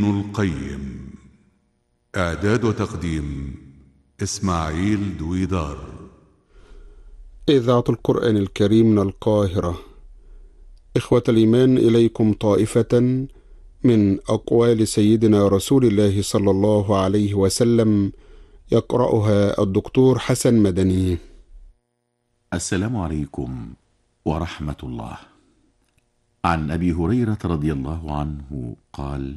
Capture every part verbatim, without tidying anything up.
ابن القيم. إعداد وتقديم إسماعيل دويدار. إذاعة القرآن الكريم من القاهرة. إخوة الإيمان، إليكم طائفة من أقوال سيدنا رسول الله صلى الله عليه وسلم يقرأها الدكتور حسن مدني. السلام عليكم ورحمة الله. عن أبي هريرة رضي الله عنه قال: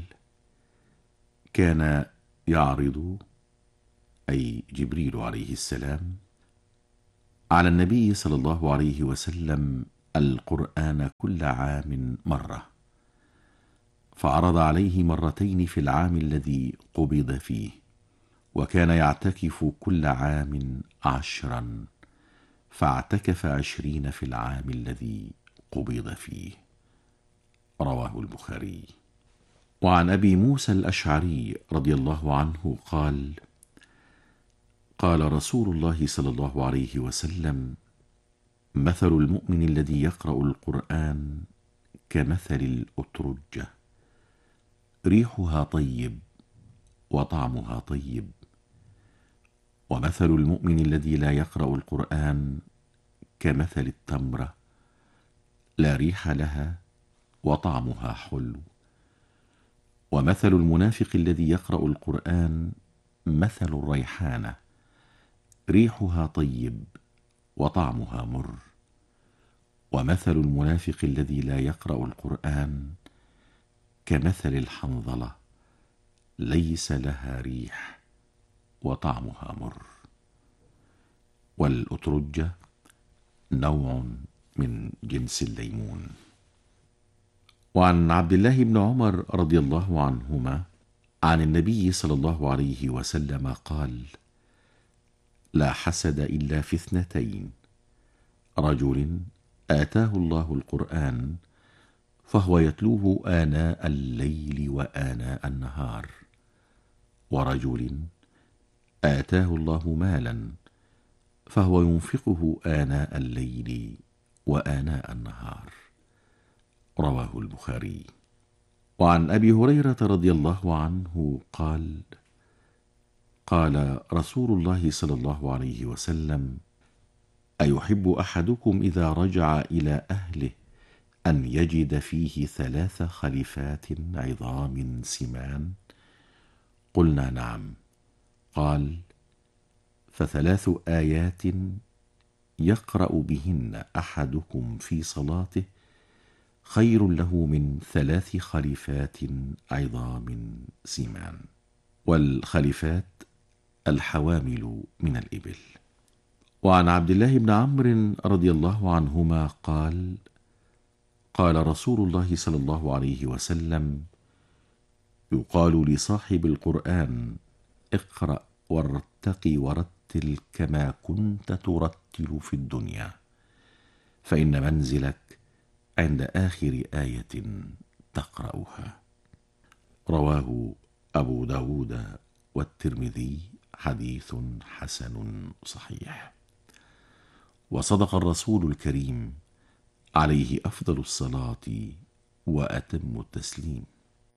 كان يعرض، أي جبريل عليه السلام، على النبي صلى الله عليه وسلم القرآن كل عام مرة، فعرض عليه مرتين في العام الذي قبض فيه، وكان يعتكف كل عام عشرا، فاعتكف عشرين في العام الذي قبض فيه. رواه البخاري. وعن أبي موسى الأشعري رضي الله عنه قال: قال رسول الله صلى الله عليه وسلم: مثل المؤمن الذي يقرأ القرآن كمثل الأترجة، ريحها طيب وطعمها طيب. ومثل المؤمن الذي لا يقرأ القرآن كمثل التمرة، لا ريح لها وطعمها حلو. ومثل المنافق الذي يقرأ القرآن مثل الريحانة، ريحها طيب وطعمها مر. ومثل المنافق الذي لا يقرأ القرآن كمثل الحنظلة، ليس لها ريح وطعمها مر. والأترجة نوع من جنس الليمون. وعن عبد الله بن عمر رضي الله عنهما عن النبي صلى الله عليه وسلم قال: لا حسد إلا في اثنتين: رجل آتاه الله القرآن فهو يتلوه آناء الليل وآناء النهار، ورجل آتاه الله مالا فهو ينفقه آناء الليل وآناء النهار. رواه البخاري. وعن أبي هريرة رضي الله عنه قال: قال رسول الله صلى الله عليه وسلم: أيحب أحدكم إذا رجع إلى أهله أن يجد فيه ثلاث خليفات عظام سمان؟ قلنا: نعم. قال: فثلاث آيات يقرأ بهن أحدكم في صلاته خير له من ثلاث خليفات عظام سمان. والخليفات الحوامل من الإبل. وعن عبد الله بن عمرو رضي الله عنهما قال: قال رسول الله صلى الله عليه وسلم: يقال لصاحب القرآن: اقرأ وارتقي ورتل كما كنت ترتل في الدنيا، فإن منزلك عند آخر آية تقرأها. رواه أبو داود والترمذي، حديث حسن صحيح. وصدق الرسول الكريم عليه أفضل الصلاة وأتم التسليم.